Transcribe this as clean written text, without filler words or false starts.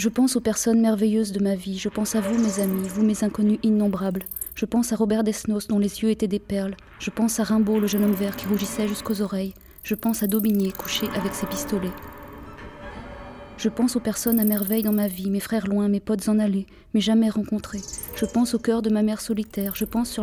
Je pense aux personnes merveilleuses de ma vie. Je pense à vous, mes amis, vous, mes inconnus innombrables. Je pense à Robert Desnos, dont les yeux étaient des perles. Je pense à Rimbaud, le jeune homme vert qui rougissait jusqu'aux oreilles. Je pense à Daubigné, couché avec ses pistolets. Je pense aux personnes à merveille dans ma vie, mes frères loin, mes potes en allée, mais jamais rencontrés. Je pense au cœur de ma mère solitaire. Je pense sur